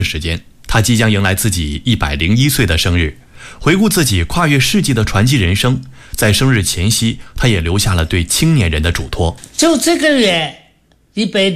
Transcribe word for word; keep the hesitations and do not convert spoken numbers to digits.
时间，他即将迎来自己一百零一岁的生日。回顾自己跨越世纪的传奇人生，在生日前夕，他也留下了对青年人的嘱托： 就这个月，一百